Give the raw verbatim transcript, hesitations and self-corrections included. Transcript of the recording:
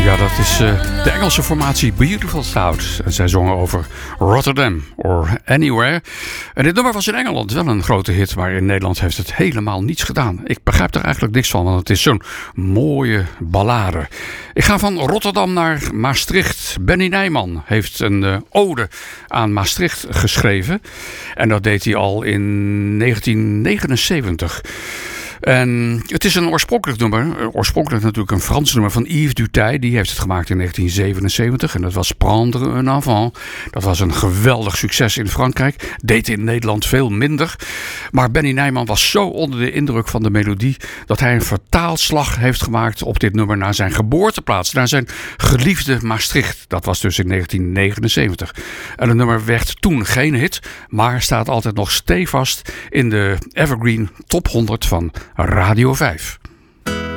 Ja, dat is uh, de Engelse formatie Beautiful South. En zij zongen over Rotterdam or Anywhere. En dit nummer was in Engeland wel een grote hit, maar in Nederland heeft het helemaal niets gedaan. Ik begrijp er eigenlijk niks van, want het is zo'n mooie ballade. Ik ga van Rotterdam naar Maastricht. Benny Nijman heeft een uh, ode aan Maastricht geschreven. En dat deed hij al in negentien negenenzeventig. En het is een oorspronkelijk nummer. Oorspronkelijk natuurlijk een Frans nummer van Yves Duteil. Die heeft het gemaakt in negentien zevenenzeventig. En dat was Prendre un enfant. Dat was een geweldig succes in Frankrijk. Deed in Nederland veel minder. Maar Benny Nijman was zo onder de indruk van de melodie dat hij een vertaalslag heeft gemaakt op dit nummer naar zijn geboorteplaats. Naar zijn geliefde Maastricht. Dat was dus in negentien negenenzeventig. En het nummer werd toen geen hit. Maar staat altijd nog stevast in de Evergreen Top honderd van Radio vijf.